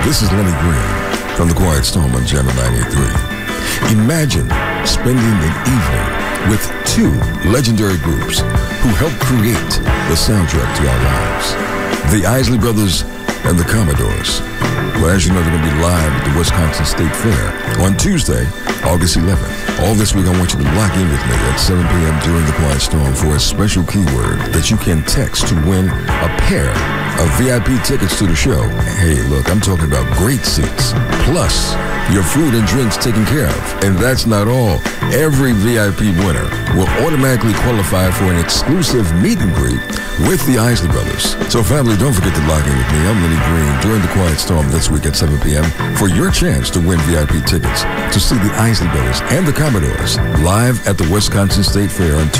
This is Lenny Green from The Quiet Storm on Jammin' 98.3. Imagine spending an evening with two legendary groups who helped create the soundtrack to our lives. The Isley Brothers and the Commodores. Well, as you know, they're going to be live at the Wisconsin State Fair on Tuesday, August 11th. All this week, I want you to lock in with me at 7 p.m. during The Quiet Storm for a special keyword that you can text to win a pair of VIP tickets to the show. Hey, look, I'm talking about great seats, plus your food and drinks taken care of. And that's not all. Every VIP winner will automatically qualify for an exclusive meet and greet with the Isley Brothers. So family, don't forget to log in with me. I'm Lenny Green during The Quiet Storm this week at 7 p.m. for your chance to win VIP tickets to see the Isley Brothers and the Commodores live at the Wisconsin State Fair on